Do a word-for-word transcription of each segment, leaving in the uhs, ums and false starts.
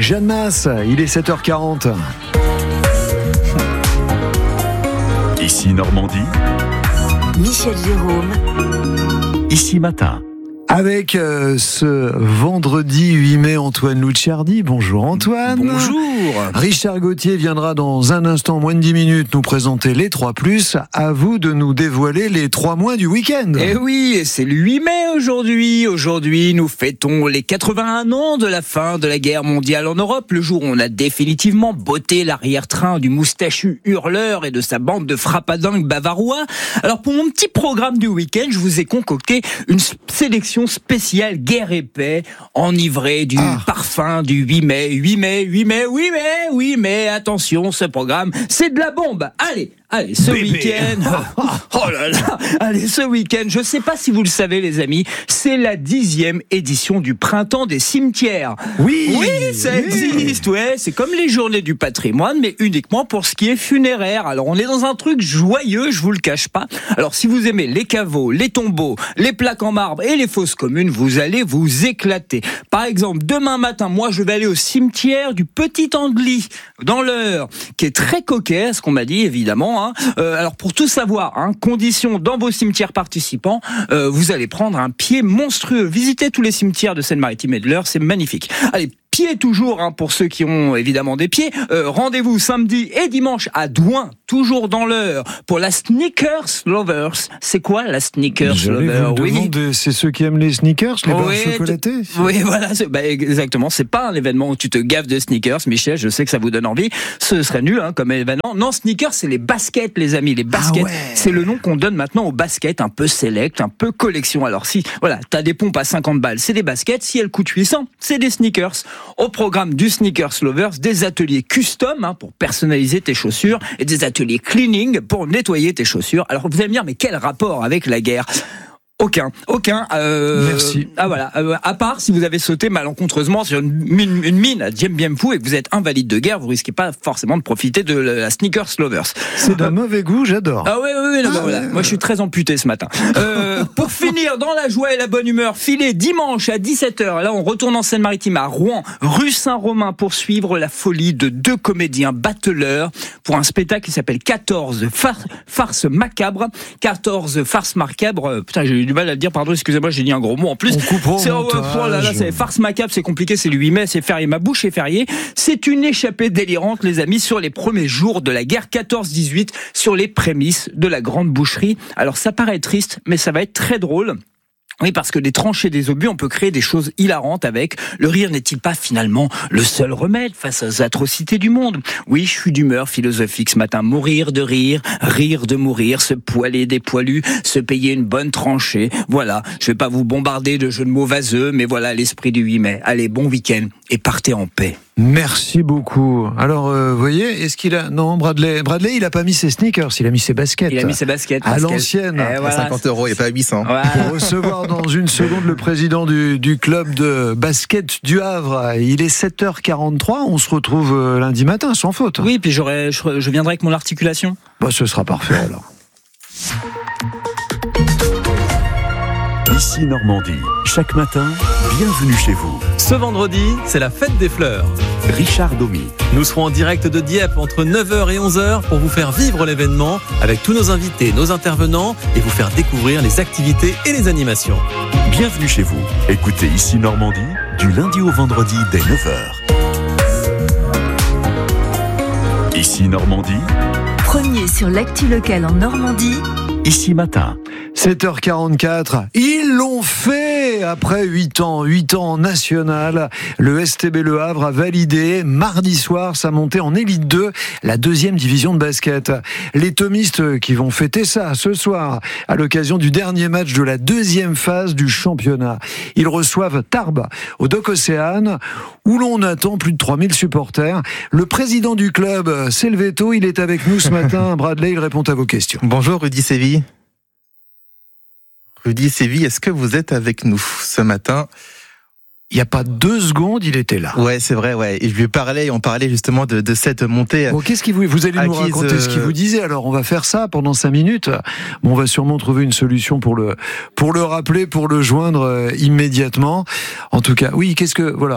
Jeanne Masse, il est sept heures quarante. Ici Normandie. Michel Jérôme. Ici Matin. Avec euh, ce vendredi huit mai, Antoine Lucciardi. Bonjour Antoine. Bonjour. Richard Gauthier viendra dans un instant, moins de dix minutes, nous présenter les trois plus. À vous de nous dévoiler les trois mois du week-end. Eh oui, c'est le huit mai aujourd'hui. Aujourd'hui, nous fêtons les quatre-vingt-un ans de la fin de la guerre mondiale en Europe, le jour où on a définitivement botté l'arrière-train du moustachu hurleur et de sa bande de frappadingues bavarois. Alors pour mon petit programme du week-end, je vous ai concocté une sélection spéciale guerre et paix, enivrée du ah. parfum du huit mai. huit mai, huit mai, huit mai, oui, mais attention, ce programme, c'est de la bombe. Allez, allez, ce Bébé. week-end, oh là là, allez, ce week-end, je sais pas si vous le savez, les amis, c'est la dixième édition du Printemps des cimetières. Oui, oui, ça oui. existe, ouais, c'est comme les Journées du patrimoine, mais uniquement pour ce qui est funéraire. Alors, on est dans un truc joyeux, je vous le cache pas. Alors, si vous aimez les caveaux, les tombeaux, les plaques en marbre et les fosses communes, vous allez vous éclater. Par exemple, demain matin, moi, je vais aller au cimetière du Petit Andely, dans l'Eure, qui est très coquet, ce qu'on m'a dit, évidemment. Hein. Euh, alors, pour tout savoir, hein, conditions dans vos cimetières participants, euh, vous allez prendre un pied monstrueux. Visitez tous les cimetières de Seine-Maritime et de l'Eure, c'est magnifique. Allez, pieds toujours, hein, pour ceux qui ont évidemment des pieds. Euh, rendez-vous samedi et dimanche à Douin, toujours dans l'Eure, pour la Sneakers Lovers. C'est quoi la Sneakers Lovers? Oui, demander, c'est ceux qui aiment les sneakers, les barres oui, chocolatées. t- Oui, voilà, c'est, bah, exactement. C'est pas un événement où tu te gaves de sneakers, Michel. Je sais que ça vous donne envie. Ce serait nul, hein, comme événement. Non, sneakers, c'est les baskets, les amis. Les baskets, ah ouais. c'est le nom qu'on donne maintenant aux baskets, un peu select, un peu collection. Alors si, voilà, t'as des pompes à cinquante balles, c'est des baskets. Si elles coûtent huit cents, c'est des sneakers. Au programme du Sneakers Lovers, des ateliers custom, hein, pour personnaliser tes chaussures et des ateliers cleaning pour nettoyer tes chaussures. Alors vous allez me dire, mais quel rapport avec la guerre ? Aucun, aucun. Euh, Merci. Ah voilà. Euh, à part si vous avez sauté malencontreusement sur une mine, une mine à Dien Bien Phu et que vous êtes invalide de guerre, vous risquez pas forcément de profiter de la Sneakers Lovers. C'est d'un euh, mauvais goût, j'adore. Ah oui, oui, oui. Non, ah, bah, voilà. ouais. Moi, je suis très amputé ce matin. Euh, pour finir dans la joie et la bonne humeur, filez dimanche à dix-sept heures. Là, on retourne en Seine-Maritime à Rouen, rue Saint-Romain, pour suivre la folie de deux comédiens battleurs pour un spectacle qui s'appelle quatorze farces farce macabres. quatorze farces macabres. Putain, j'ai eu du mal à le dire, pardon, excusez-moi, j'ai dit un gros mot en plus. On coupera c'est, au montage. oh là là, c'est farce macabre, c'est compliqué, c'est le huit mai, c'est férié, ma bouche est fériée. C'est une échappée délirante, les amis, sur les premiers jours de la guerre quatorze dix-huit, sur les prémices de la grande boucherie. Alors ça paraît triste, mais ça va être très drôle. Oui, parce que des tranchées, des obus, on peut créer des choses hilarantes avec. Le rire n'est-il pas finalement le seul remède face aux atrocités du monde? Oui, je suis d'humeur philosophique ce matin. Mourir de rire, rire de mourir, se poiler des poilus, se payer une bonne tranchée. Voilà, je vais pas vous bombarder de jeux de mots vaseux, mais voilà l'esprit du huit mai. Allez, bon week-end et partez en paix. Merci beaucoup. Alors, euh, vous voyez, est-ce qu'il a... Non, Bradley, Bradley, il a pas mis ses sneakers, il a mis ses baskets. Il a mis ses baskets. À l'ancienne. Eh, voilà. cinquante euros et pas huit cents. Voilà. Pour recevoir dans une seconde le président du, du club de basket du Havre. Il est sept heures quarante-trois, on se retrouve lundi matin, sans faute. Oui, puis j'aurai, je, je viendrai avec mon articulation. Bah, ce sera parfait alors. Ici Normandie. Chaque matin, bienvenue chez vous. Ce vendredi, c'est la fête des fleurs. Richard Domy. Nous serons en direct de Dieppe entre neuf heures et onze heures pour vous faire vivre l'événement avec tous nos invités, nos intervenants et vous faire découvrir les activités et les animations. Bienvenue chez vous. Écoutez Ici Normandie du lundi au vendredi dès neuf heures. Ici Normandie. Premier sur l'actu locale en Normandie. Ici Matin. sept heures quarante-quatre, ils l'ont fait après huit ans, huit ans en national. Le S T B Le Havre a validé mardi soir sa montée en Élite deux, la deuxième division de basket. Les thomistes qui vont fêter ça ce soir à l'occasion du dernier match de la deuxième phase du championnat. Ils reçoivent Tarbes au Dock Océane où l'on attend plus de trois mille supporters. Le président du club, Selveto, il est avec nous ce matin. Bradley, il répond à vos questions. Bonjour Rudy Séville. Rudy Séville, est-ce que vous êtes avec nous ce matin? Il n'y a pas deux secondes, il était là. Ouais, c'est vrai, ouais. Et je lui parlais, on parlait justement de, de cette montée. Bon, qu'est-ce qu'il vous, vous allez nous acquise, raconter euh... ce qu'il vous disait. Alors, on va faire ça pendant cinq minutes. Bon, on va sûrement trouver une solution pour le, pour le rappeler, pour le joindre euh, immédiatement. En tout cas, oui, qu'est-ce que, voilà.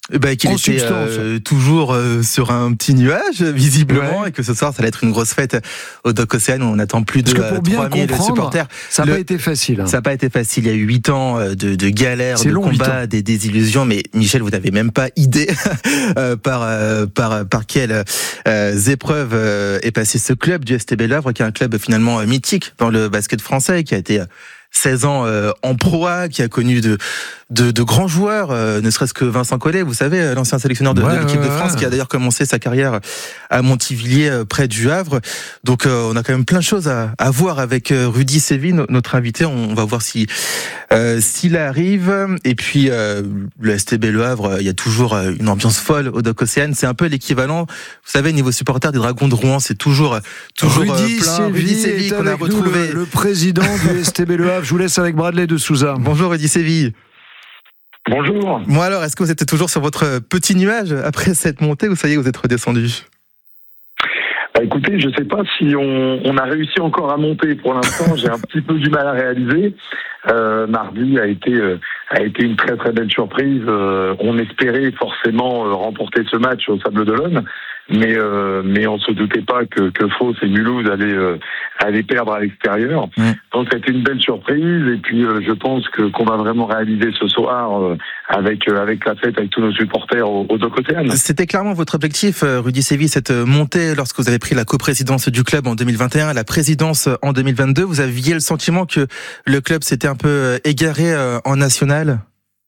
Bah, qu'il en était substance. euh, toujours euh, sur un petit nuage, visiblement, Ouais. et que ce soir, ça allait être une grosse fête au Dock Océane. On attend plus de Parce que pour bien trois mille comprendre, supporters. Ça n'a Le- pas été facile. hein. Ça n'a pas été facile. Il y a eu huit ans euh, de, de galères, C'est de long, huit combats, ans. des désillusions. Mais Michel, vous n'avez même pas idée euh, par, euh, par, par quelles euh, épreuves euh, est passé ce club du S T B Le Havre, qui est un club finalement euh, mythique dans le basket français, qui a été euh, seize ans euh, en Pro A, qui a connu de, de, de grands joueurs, euh, ne serait-ce que Vincent Collet, vous savez, euh, l'ancien sélectionneur de, Ouais, de l'équipe ouais, de France, ouais. qui a d'ailleurs commencé sa carrière à Montivilliers, euh, près du Havre. Donc euh, on a quand même plein de choses à, à voir avec euh, Rudy Sévy, no- notre invité. On va voir si euh, s'il arrive. Et puis euh, le S T B Le Havre, euh, il y a toujours euh, une ambiance folle au Dock Océane. C'est un peu l'équivalent, vous savez, niveau supporter des Dragons de Rouen, c'est toujours euh, toujours euh, Rudy plein. Sévy Rudy Sévy est qu'on a avec nous, retrouvé. le, le président du S T B Le Havre. Je vous laisse avec Bradley de Souza. Bonjour Rudy Sévy. Bonjour. Moi alors, est-ce que vous êtes toujours sur votre petit nuage après cette montée ou ça y est, vous êtes redescendu? Bah, écoutez, je ne sais pas si on, on a réussi encore à monter pour l'instant. J'ai un petit peu du mal à réaliser. Euh, mardi a été euh, a été une très très belle surprise. Euh, on espérait forcément euh, remporter ce match au Sable d'Olonne, mais euh, mais on se doutait pas que que Fos et Mulhouse allaient euh, allaient perdre à l'extérieur. Mmh. Donc c'était une belle surprise. Et puis euh, je pense que qu'on va vraiment réaliser ce soir euh, avec euh, avec la fête, avec tous nos supporters au, au Dock Océane. C'était clairement votre objectif, euh, Rudy Sévy, cette montée lorsque vous avez pris la coprésidence du club en deux mille vingt et un, la présidence en deux mille vingt-deux. Vous aviez le sentiment que le club s'était un peu égaré euh, en national?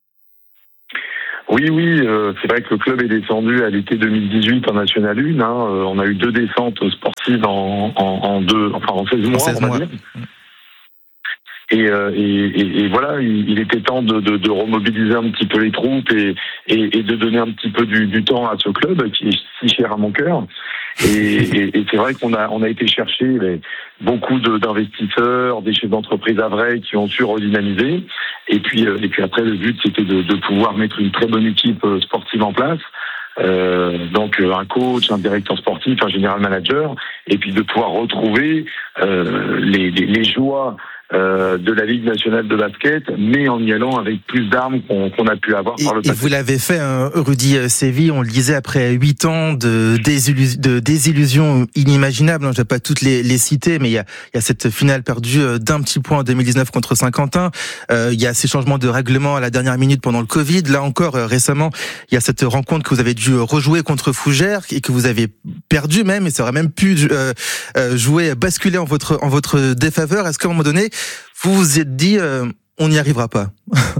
Oui, oui, euh, c'est vrai que le club est descendu à l'été deux mille dix-huit en National un. Hein, euh, on a eu deux descentes sportives en, en, en deux, enfin en seize mois, seize on va mois. dire. Et, euh, et, et, et voilà, il, il était temps de, de, de remobiliser un petit peu les troupes et, et, et de donner un petit peu du, du temps à ce club qui est si cher à mon cœur. Et, et, et c'est vrai qu'on a, on a été chercher les, beaucoup de, d'investisseurs, des chefs d'entreprise havrais qui ont su redynamiser. Et puis, euh, et puis après, le but, c'était de, de pouvoir mettre une très bonne équipe sportive en place. Euh, donc un coach, un directeur sportif, un général manager, et puis de pouvoir retrouver euh, les, les, les joies euh, de la Ligue nationale de basket, mais en y allant avec plus d'armes qu'on, qu'on a pu avoir Et, par le et passé. vous l'avez fait, hein, Rudy Sévy, on le disait, après huit ans de, désillusion, de désillusions inimaginables. Hein, je ne vais pas toutes les, les citer, mais il y a, il y a cette finale perdue d'un petit point en deux mille dix-neuf contre Saint-Quentin. Euh, il y a ces changements de règlement à la dernière minute pendant le Covid. Là encore, euh, récemment, il y a cette rencontre que vous avez dû rejouer contre Fougères et que vous avez perdu même, et ça aurait même pu euh, euh, jouer, basculer en votre, en votre défaveur. Est-ce qu'à un moment donné, vous vous êtes dit, euh, on n'y arrivera pas?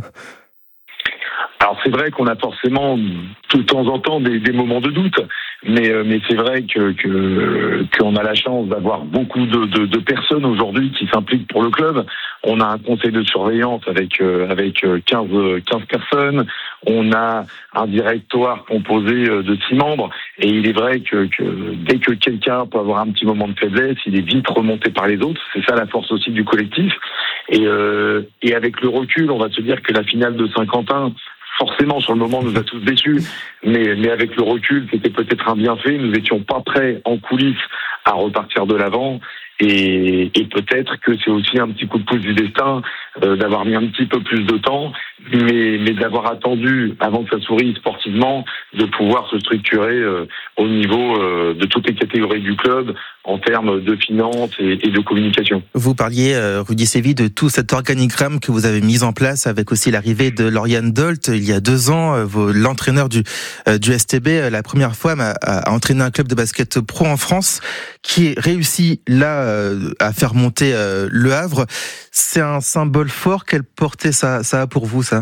Alors c'est vrai qu'on a forcément de temps en temps des, des moments de doute, mais euh, mais c'est vrai que que qu'on a la chance d'avoir beaucoup de, de, de personnes aujourd'hui qui s'impliquent pour le club. On a un conseil de surveillance avec euh, avec quinze personnes. On a un directoire composé de six membres, et il est vrai que, que dès que quelqu'un peut avoir un petit moment de faiblesse, il est vite remonté par les autres. C'est ça la force aussi du collectif. Et euh, et avec le recul, on va se dire que la finale de Saint-Quentin, forcément, sur le moment, nous a tous déçus, mais, mais avec le recul, c'était peut-être un bienfait. Nous n'étions pas prêts en coulisses à repartir de l'avant, et, et peut-être que c'est aussi un petit coup de pouce du destin euh, d'avoir mis un petit peu plus de temps, mais, mais d'avoir attendu, avant que ça sourie sportivement, de pouvoir se structurer euh, au niveau euh, de toutes les catégories du club en termes de finances et, et de communication. Vous parliez, euh, Rudy Sévy, de tout cet organigramme que vous avez mis en place avec aussi l'arrivée de Lauriane Dolt il y a deux ans, euh, vos, l'entraîneur du, euh, du S T B, euh, la première fois à, à entraîner un club de basket pro en France qui réussit là euh, à faire monter euh, Le Havre. C'est un symbole fort. Quelle portée ça, ça a pour vous, ça?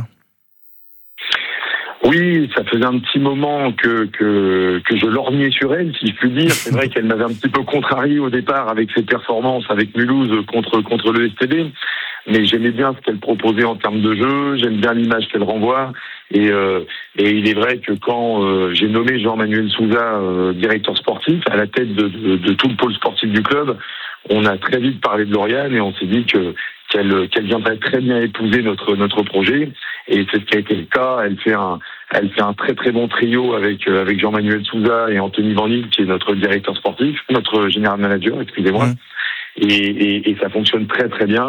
Oui, ça faisait un petit moment que, que, que je lorgnais sur elle, si je puis dire. C'est vrai qu'elle m'avait un petit peu contrarié au départ avec ses performances avec Mulhouse contre, contre le S T B. Mais j'aimais bien ce qu'elle proposait en termes de jeu, j'aime bien l'image qu'elle renvoie. Et, euh, et il est vrai que quand euh, j'ai nommé Jean-Manuel Souza euh, directeur sportif à la tête de, de, de tout le pôle sportif du club, on a très vite parlé de Lauriane et on s'est dit que qu'elle, qu'elle viendrait très bien épouser notre notre projet. Et c'est ce qui a été le cas. Elle fait un elle fait un très très bon trio avec euh, avec Jean-Manuel Souza et Anthony Van Lille, qui est notre directeur sportif, notre général manager, excusez-moi. Mmh. Et, et, et ça fonctionne très très bien.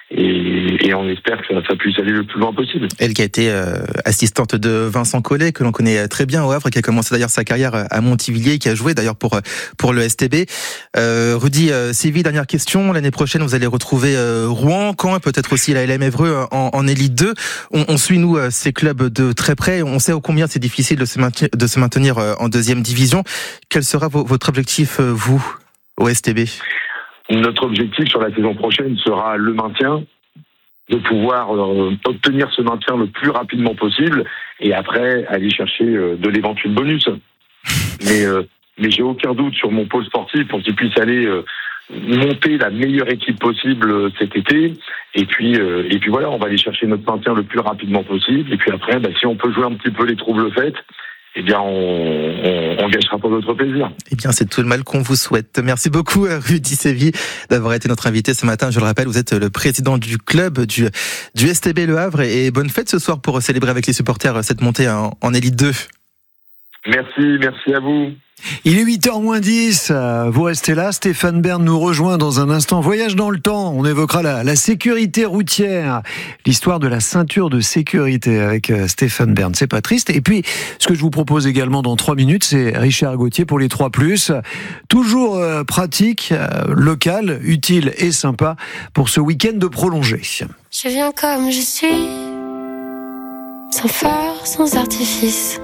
et, et on espère que ça, ça puisse aller le plus loin possible. Elle qui a été euh, assistante de Vincent Collet, que l'on connaît très bien au Havre, qui a commencé d'ailleurs sa carrière à Montivilliers, qui a joué d'ailleurs pour pour le S T B. Euh, Rudy euh, Sévy, dernière question. L'année prochaine, vous allez retrouver euh, Rouen, Caen et peut-être aussi la L M Évreux en, en Élite deux. On, on suit, nous, ces clubs de très près. On sait ô combien c'est difficile de se maintenir, de se maintenir en deuxième division. Quel sera v- votre objectif, vous, au S T B ? Notre objectif sur la saison prochaine sera le maintien, de pouvoir euh, obtenir ce maintien le plus rapidement possible et après aller chercher euh, de l'éventuel bonus. Mais, euh, mais j'ai aucun doute sur mon pôle sportif pour qu'il puisse aller euh, monter la meilleure équipe possible euh, cet été. Et puis, euh, et puis voilà, on va aller chercher notre maintien le plus rapidement possible. Et puis après, bah, si on peut jouer un petit peu les troubles faits, eh bien, on, on, on gâchera pas notre plaisir. Eh bien, c'est tout le mal qu'on vous souhaite. Merci beaucoup, Rudy Sévy, d'avoir été notre invité ce matin. Je le rappelle, vous êtes le président du club du, du S T B Le Havre, et bonne fête ce soir pour célébrer avec les supporters cette montée en, en Élite deux. Merci, merci à vous. Il est huit heures moins dix, vous restez là, Stéphane Bern nous rejoint dans un instant. Voyage dans le temps, on évoquera la, la sécurité routière, l'histoire de la ceinture de sécurité avec Stéphane Bern, c'est pas triste. Et puis, ce que je vous propose également dans trois minutes, c'est Richard Gauthier pour les trois plus. Toujours euh, pratique, euh, local, utile et sympa pour ce week-end de prolongé. Je viens comme je suis, sans phare, sans artifice.